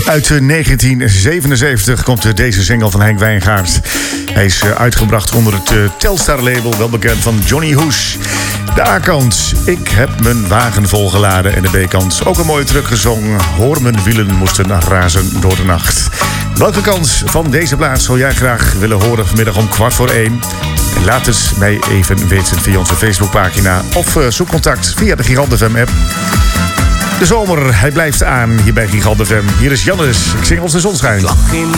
Uit 1977 komt deze single van Henk Wijngaard. Hij is uitgebracht onder het Telstar-label, wel bekend van Johnny Hoes. De A-kant, ik heb mijn wagen volgeladen. En de B-kant, ook een mooi teruggezongen. Hoor mijn wielen moesten razen door de nacht. Welke kant van deze plaats zou jij graag willen horen vanmiddag om 1:15? En laat het mij even weten via onze Facebookpagina of zoek contact via de Gigant FM app. De zomer, hij blijft aan hier bij Gigant FM. Hier is Jannes, ik zing als de zon schijnt. Lag in